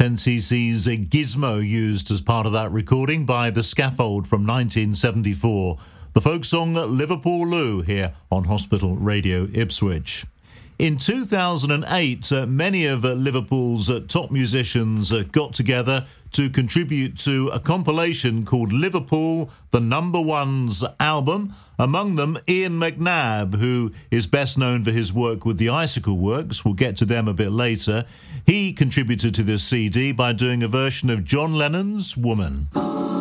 10cc's Gizmo used as part of that recording by The Scaffold from 1974. The folk song Liverpool Lou here on Hospital Radio Ipswich. In 2008, many of Liverpool's top musicians got together to contribute to a compilation called Liverpool, the Number Ones album. Among them, Ian McNabb, who is best known for his work with the Icicle Works. We'll get to them a bit later. He contributed to this CD by doing a version of John Lennon's Woman.